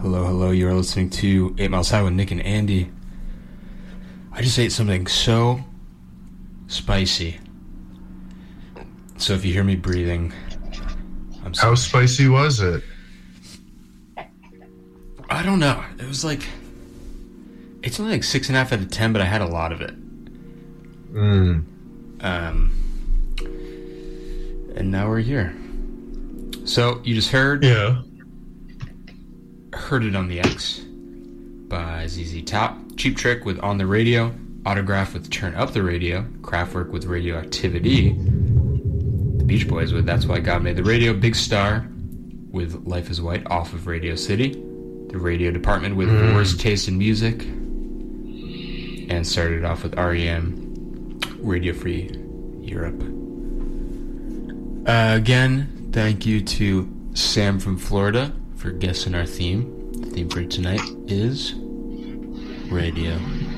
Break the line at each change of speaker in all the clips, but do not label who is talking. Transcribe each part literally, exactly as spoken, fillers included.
Hello, hello. You're listening to eight Miles High with Nick and Andy. I just ate something so spicy. So if you hear me breathing, I'm sorry.
How spicy was it?
I don't know. It was like... It's only like six and a half out of ten, but I had a lot of it.
Mm.
Um... And now we're here. So, you just heard...
Yeah.
Heard It on the X by Z Z Top. Cheap Trick with On the Radio. Autograph with Turn Up the Radio. Kraftwerk with Radioactivity. The Beach Boys with That's Why God Made the Radio. Big Star with Life is White off of Radio City. The Radio Department with mm. Worst Taste in Music. And started off with R E M, Radio Free Europe. Uh, again, thank you to Sam from Florida for guessing our theme. The theme for tonight is radio.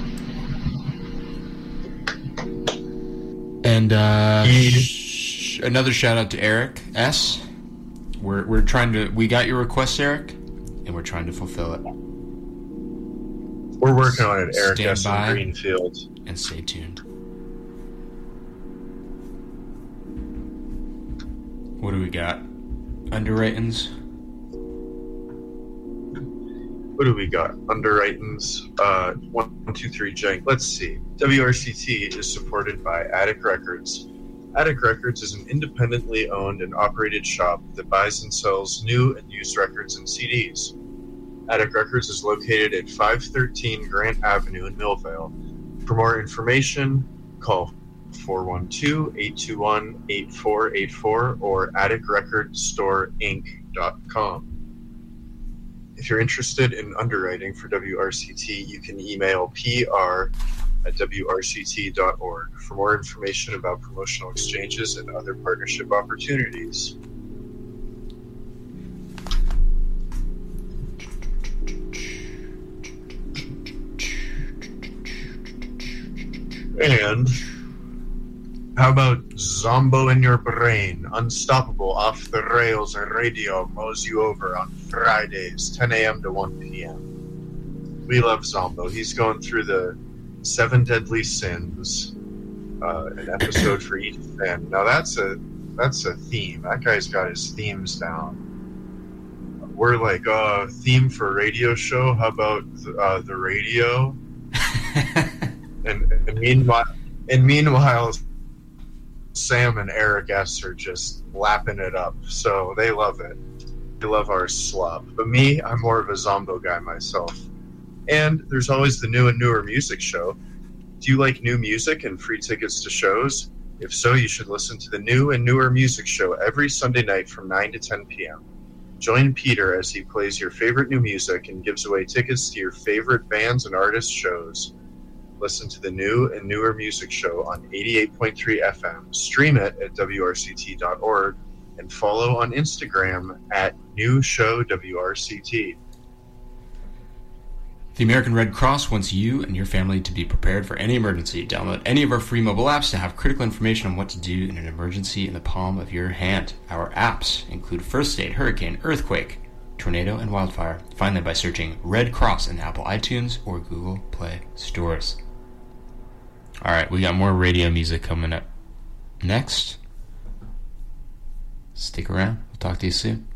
And uh, sh- another shout out to Eric S. We're we're trying to we got your request, Eric, and we're trying to fulfill it.
We're working on it, Eric
Stand
S.
by
in Greenfield.
And stay tuned. What do we got? Underwritings.
What do we got? Underwritings. Uh, one, two, three, jank. Let's see. W R C T is supported by Attic Records. Attic Records is an independently owned and operated shop that buys and sells new and used records and C Ds. Attic Records is located at five thirteen Grant Avenue in Millvale. For more information, call four one two, eight two one, eight four eight four or attic record store inc dot com. If you're interested in underwriting for W R C T, you can email P R at W R C T dot org for more information about promotional exchanges and other partnership opportunities. And how about Zombo in Your Brain? Unstoppable Off the Rails Radio mows you over on Fridays, ten a.m. to one p.m. We love Zombo. He's going through the seven deadly sins, uh, an episode for each fan. Now that's a that's a theme. That guy's got his themes down. We're like, uh, theme for radio show. How about uh, the radio? and, and meanwhile, and meanwhile. Sam and Eric S. are just lapping it up, so they love it. They love our slop. But me, I'm more of a Zombo guy myself. And there's always the new and newer music show. Do you like new music and free tickets to shows? If so, you should listen to the new and newer music show every Sunday night from nine to ten p.m. Join Peter as he plays your favorite new music and gives away tickets to your favorite bands and artists' shows. Listen to the new and newer music show on eighty-eight point three F M. Stream it at W R C T dot org and follow on Instagram at New Show W R C T.
The American Red Cross wants you and your family to be prepared for any emergency. Download any of our free mobile apps to have critical information on what to do in an emergency in the palm of your hand. Our apps include First Aid, Hurricane, Earthquake, Tornado, and Wildfire. Find them by searching Red Cross in Apple iTunes or Google Play stores. Alright, we got more radio music coming up next. Stick around. We'll talk to you soon.